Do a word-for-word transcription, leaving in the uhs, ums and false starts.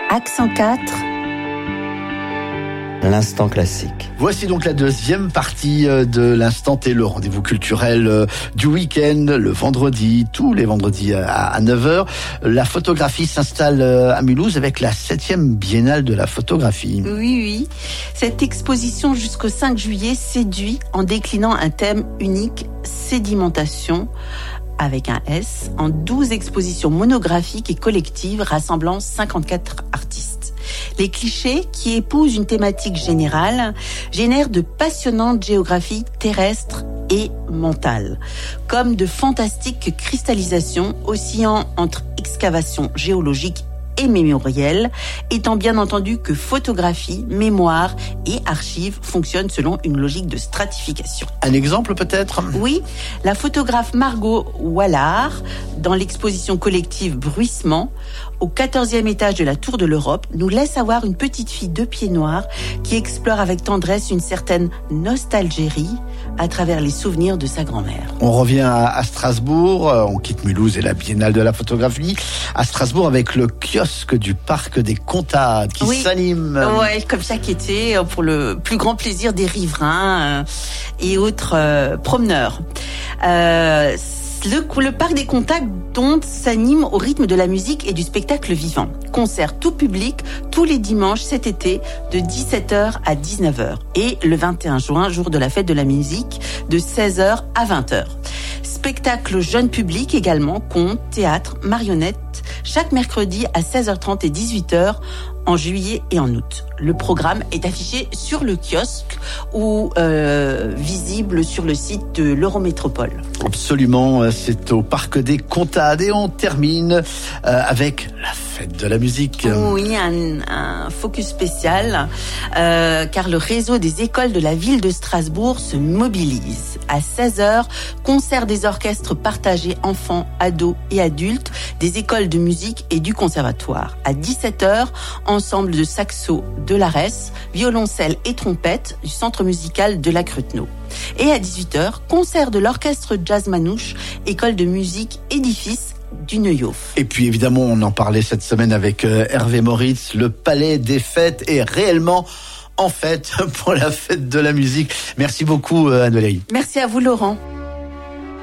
Accent quatre. L'instant classique. Voici donc la deuxième partie de l'Instant T, le rendez-vous culturel du week-end, le vendredi, tous les vendredis à neuf heures. La photographie s'installe à Mulhouse avec la septième biennale de la photographie. Oui, oui. Cette exposition jusqu'au cinq juillet séduit en déclinant un thème unique, sédimentation, avec un S, en douze expositions monographiques et collectives rassemblant cinquante-quatre artistes. Les clichés, qui épousent une thématique générale, génèrent de passionnantes géographies terrestres et mentales, comme de fantastiques cristallisations oscillant entre excavations géologiques et mémorielles, étant bien entendu que photographie, mémoire et archives fonctionnent selon une logique de stratification. Un exemple peut-être ? Oui, la photographe Margot Wallard, dans l'exposition collective Bruissement, au quatorzième étage de la Tour de l'Europe, nous laisse avoir une petite fille de pieds noirs qui explore avec tendresse une certaine nostalgie à travers les souvenirs de sa grand-mère. On revient à Strasbourg, on quitte Mulhouse et la Biennale de la photographie, à Strasbourg avec le kiosque du Parc des Comtades qui oui. s'anime. Oui, comme chaque été, pour le plus grand plaisir des riverains et autres euh, promeneurs. Euh, Le, le Parc des Comtades donc s'anime au rythme de la musique et du spectacle vivant. Concert tout public tous les dimanches cet été de dix-sept heures à dix-neuf heures et le vingt et un juin, jour de la fête de la musique, de seize heures à vingt heures. Spectacle jeune public également, contes, théâtre, marionnettes, chaque mercredi à seize heures trente et dix-huit heures en juillet et en août. Le programme est affiché sur le kiosque ou euh, visible sur le site de l'Eurométropole. Absolument, c'est au Parc des Comtades et on termine euh, avec la fête de la musique. Oui, un, un focus spécial euh, car le réseau des écoles de la ville de Strasbourg se mobilise. À seize heures, concert des orchestres partagés enfants, ados et adultes des écoles de musique et du conservatoire. À dix-sept heures, ensemble de saxo de l'Ares, violoncelle et trompette du centre musical de la Cruteno. Et à dix-huit heures, concert de l'orchestre jazz manouche, école de musique édifice du Neuhof. Et puis évidemment, on en parlait cette semaine avec euh, Hervé Moritz, le Palais des Fêtes est réellement en fête pour la fête de la musique. Merci beaucoup euh, Anne-Valérie. Merci à vous Laurent.